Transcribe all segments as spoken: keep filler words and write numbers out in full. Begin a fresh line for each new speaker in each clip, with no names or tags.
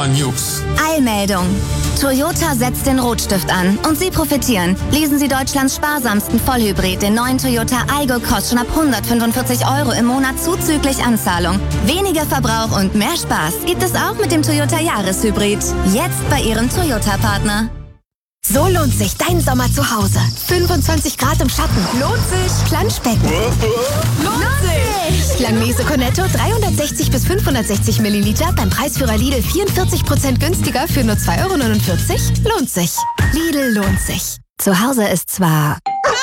Toyota News.
Eilmeldung. Toyota setzt den Rotstift an und Sie profitieren. Lesen Sie Deutschlands sparsamsten Vollhybrid, den neuen Toyota Aygo, kostet schon ab hundertfünfundvierzig Euro im Monat zuzüglich Anzahlung. Weniger Verbrauch und mehr Spaß gibt es auch mit dem Toyota Jahreshybrid. Jetzt bei Ihrem Toyota-Partner.
So lohnt sich dein Sommer zu Hause. fünfundzwanzig Grad im Schatten. Lohnt sich. Planschbecken. Lohnt sich. Langnese Cornetto dreihundertsechzig bis fünfhundertsechzig Milliliter beim Preisführer Lidl vierundvierzig Prozent günstiger für nur zwei Euro neunundvierzig. Lohnt sich. Lidl lohnt sich. Zu Hause ist zwar...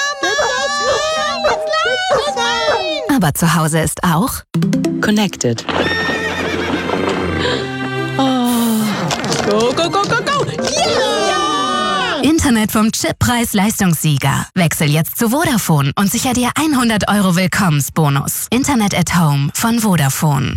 aber zu Hause ist auch...
Connected. Oh. Go, go, go, go, go. Yeah!
Internet vom Chip-Preis-Leistungssieger. Wechsel jetzt zu Vodafone und sicher dir hundert Euro Willkommensbonus. Internet at Home von Vodafone.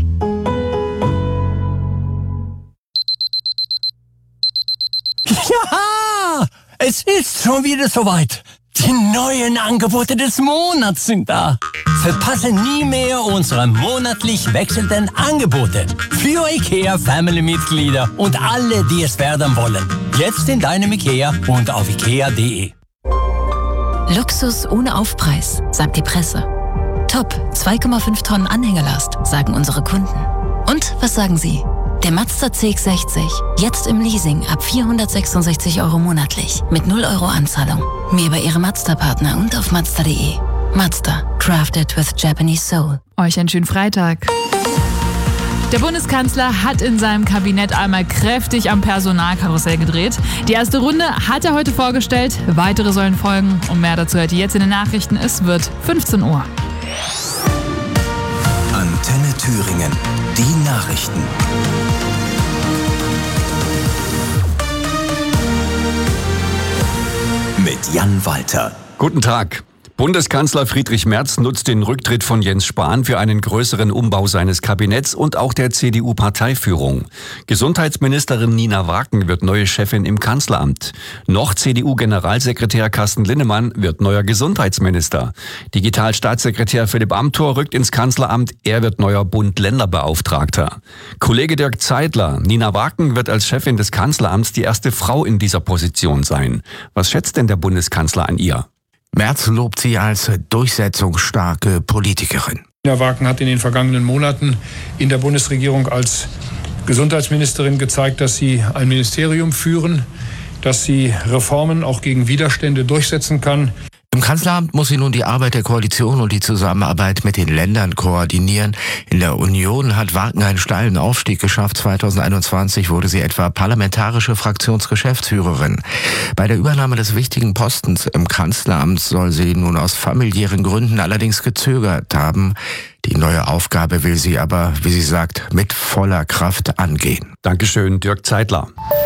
Ja, es ist schon wieder soweit. Die neuen Angebote des Monats sind da. Verpasse nie mehr unsere monatlich wechselnden Angebote. Für IKEA-Family-Mitglieder und alle, die es werden wollen. Jetzt in deinem IKEA und auf ikea punkt de.
Luxus ohne Aufpreis, sagt die Presse. Top, zwei Komma fünf Tonnen Anhängerlast, sagen unsere Kunden. Und was sagen Sie? Der Mazda C X sechzig, jetzt im Leasing ab vierhundertsechsundsechzig Euro monatlich, mit null Euro Anzahlung. Mehr bei Ihrem Mazda-Partner und auf mazda punkt de. Mazda, crafted with Japanese soul.
Euch einen schönen Freitag. Der Bundeskanzler hat in seinem Kabinett einmal kräftig am Personalkarussell gedreht. Die erste Runde hat er heute vorgestellt, weitere sollen folgen. Und mehr dazu hört ihr jetzt in den Nachrichten. Es wird fünfzehn Uhr.
Antenne Thüringen, die Nachrichten. Mit Jan Walter.
Guten Tag. Bundeskanzler Friedrich Merz nutzt den Rücktritt von Jens Spahn für einen größeren Umbau seines Kabinetts und auch der C D U-Parteiführung. Gesundheitsministerin Nina Waken wird neue Chefin im Kanzleramt. Noch C D U-Generalsekretär Carsten Linnemann wird neuer Gesundheitsminister. Digitalstaatssekretär Philipp Amthor rückt ins Kanzleramt, er wird neuer Bund-Länder-Beauftragter. Kollege Dirk Zeidler, Nina Waken wird als Chefin des Kanzleramts die erste Frau in dieser Position sein. Was schätzt denn der Bundeskanzler an ihr?
Merz lobt sie als durchsetzungsstarke Politikerin.
Nina Waken hat in den vergangenen Monaten in der Bundesregierung als Gesundheitsministerin gezeigt, dass sie ein Ministerium führen, dass sie Reformen auch gegen Widerstände durchsetzen kann.
Im Kanzleramt muss sie nun die Arbeit der Koalition und die Zusammenarbeit mit den Ländern koordinieren. In der Union hat Waken einen steilen Aufstieg geschafft. zweitausendeinundzwanzig wurde sie etwa parlamentarische Fraktionsgeschäftsführerin. Bei der Übernahme des wichtigen Postens im Kanzleramt soll sie nun aus familiären Gründen allerdings gezögert haben. Die neue Aufgabe will sie aber, wie sie sagt, mit voller Kraft angehen.
Dankeschön, Dirk Zeidler.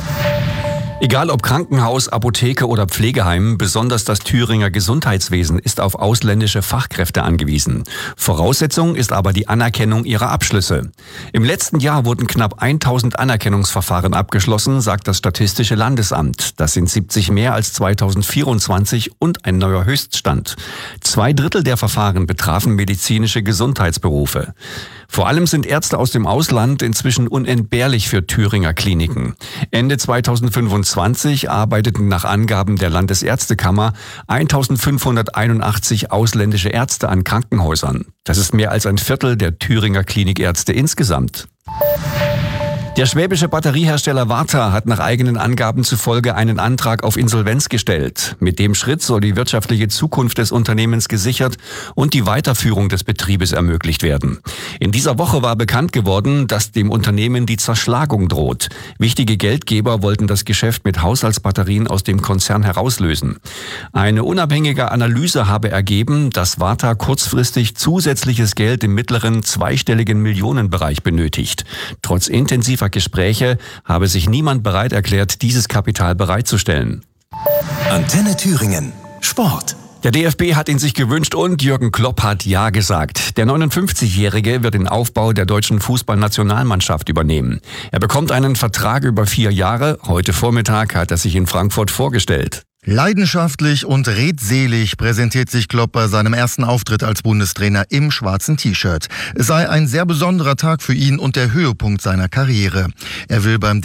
Egal ob Krankenhaus, Apotheke oder Pflegeheim, besonders das Thüringer Gesundheitswesen ist auf ausländische Fachkräfte angewiesen. Voraussetzung ist aber die Anerkennung ihrer Abschlüsse. Im letzten Jahr wurden knapp tausend Anerkennungsverfahren abgeschlossen, sagt das Statistische Landesamt. Das sind siebzig mehr als zweitausendvierundzwanzig und ein neuer Höchststand. Zwei Drittel der Verfahren betrafen medizinische Gesundheitsberufe. Vor allem sind Ärzte aus dem Ausland inzwischen unentbehrlich für Thüringer Kliniken. Ende zweitausendfünfundzwanzig arbeiteten nach Angaben der Landesärztekammer eintausendfünfhunderteinundachtzig ausländische Ärzte an Krankenhäusern. Das ist mehr als ein Viertel der Thüringer Klinikärzte insgesamt. Der schwäbische Batteriehersteller Varta hat nach eigenen Angaben zufolge einen Antrag auf Insolvenz gestellt. Mit dem Schritt soll die wirtschaftliche Zukunft des Unternehmens gesichert und die Weiterführung des Betriebes ermöglicht werden. In dieser Woche war bekannt geworden, dass dem Unternehmen die Zerschlagung droht. Wichtige Geldgeber wollten das Geschäft mit Haushaltsbatterien aus dem Konzern herauslösen. Eine unabhängige Analyse habe ergeben, dass Varta kurzfristig zusätzliches Geld im mittleren zweistelligen Millionenbereich benötigt. Trotz intensiver Gespräche habe sich niemand bereit erklärt, dieses Kapital bereitzustellen.
Antenne Thüringen. Sport.
Der D F B hat ihn sich gewünscht und Jürgen Klopp hat Ja gesagt. Der neunundfünfzigjährige wird den Aufbau der deutschen Fußballnationalmannschaft übernehmen. Er bekommt einen Vertrag über vier Jahre. Heute Vormittag hat er sich in Frankfurt vorgestellt.
Leidenschaftlich und redselig präsentiert sich Klopp bei seinem ersten Auftritt als Bundestrainer im schwarzen T-Shirt. Es sei ein sehr besonderer Tag für ihn und der Höhepunkt seiner Karriere. Er will beim